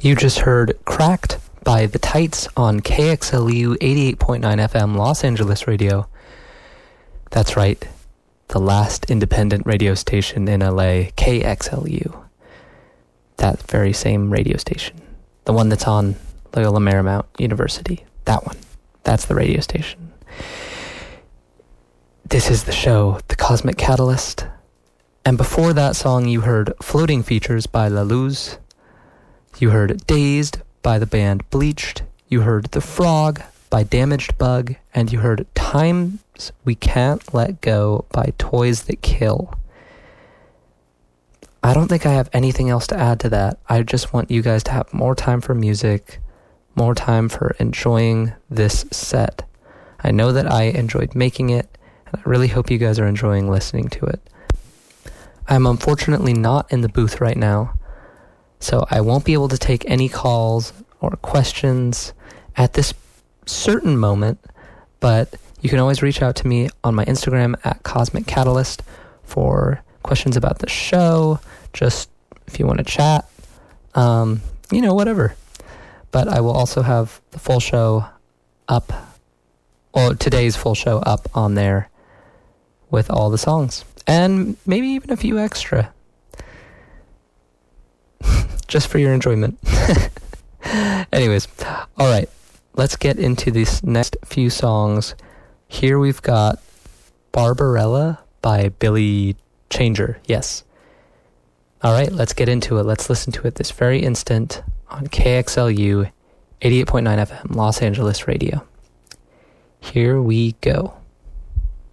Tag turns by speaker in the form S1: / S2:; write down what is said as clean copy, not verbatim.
S1: You just heard Cracked by The Tights on KXLU 88.9 FM Los Angeles radio. That's right, the last independent radio station in LA, KXLU. That very same radio station. The one that's on Loyola Marymount University. That one. That's the radio station. This is the show, The Cosmic Catalyst. And before that song, you heard Floating Features by La Luz. You heard Dazed by the band Bleached. You heard The Frog by Damaged Bug. And you heard Times We Can't Let Go by Toys That Kill. I don't think I have anything else to add to that. I just want you guys to have more time for music, more time for enjoying this set. I know that I enjoyed making it, and I really hope you guys are enjoying listening to it. I'm unfortunately not in the booth right now, so I won't be able to take any calls or questions at this certain moment, but you can always reach out to me on my Instagram at Cosmic Catalyst for questions about the show, just if you want to chat, whatever. But I will also have the full show up, or today's full show up on there with all the songs. And maybe even a few extra. Just for your enjoyment. Anyways, all right. Let's get into these next few songs. Here we've got Barbarella by Billy Changer. Yes. All right, let's get into it. Let's listen to it this very instant on KXLU 88.9 FM Los Angeles radio. Here we go.